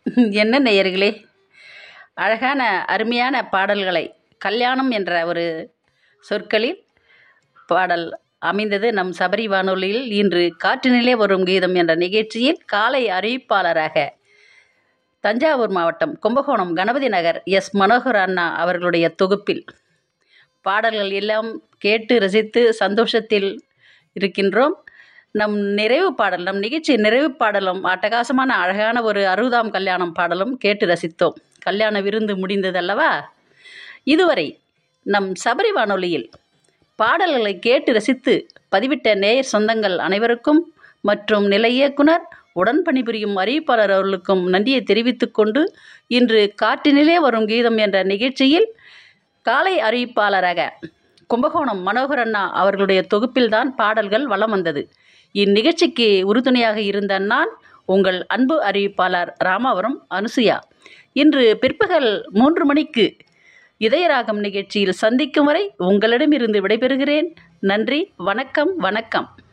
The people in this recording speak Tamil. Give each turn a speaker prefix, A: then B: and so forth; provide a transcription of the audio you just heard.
A: என்ன நேயர்களே, அழகான அருமையான பாடல்களை கல்யாணம் என்ற ஒரு சொற்களில் பாடல் அமைந்தது நம் சபரி வானொலியில். இன்று காற்றினிலே வரும் கீதம் என்ற நிகழ்ச்சியில் காலை அறிவிப்பாளராக தஞ்சாவூர் மாவட்டம் கும்பகோணம் கணபதி நகர் எஸ் மனோகர் அண்ணா அவர்களுடைய தொகுப்பில் பாடல்கள் எல்லாம் கேட்டு ரசித்து சந்தோஷத்தில் இருக்கின்றோம். நம் நிகழ்ச்சி நிறைவு பாடலும் அட்டகாசமான அழகான ஒரு 60ஆம் கல்யாணம் பாடலும் கேட்டு ரசித்தோம். கல்யாண விருந்து முடிந்ததல்லவா? இதுவரை நம் சபரி வானொலியில் பாடல்களை கேட்டு ரசித்து பதிவிட்ட நேயர் சொந்தங்கள் அனைவருக்கும் மற்றும் நிலை இயக்குனர் உடன் பணிபுரியும் அறிவிப்பாளர் அவர்களுக்கும் நன்றியை தெரிவித்துக் கொண்டு, இன்று காற்றினிலே வரும் கீதம் என்ற நிகழ்ச்சியில் காலை அறிவிப்பாளராக கும்பகோணம் மனோகர் அண்ணா அவர்களுடைய தொகுப்பில்தான் பாடல்கள் வலம் வந்தது. இந்நிகழ்ச்சிக்கு உறுதுணையாக இருந்த நான் உங்கள் அன்பு அறிவிப்பாளர் ராமாவரம் அனுசுயா. இன்று பிற்பகல் 3 மணிக்கு இதயராகம் நிகழ்ச்சியில் சந்திக்கும் வரை உங்களிடமிருந்து விடைபெறுகிறேன். நன்றி, வணக்கம்.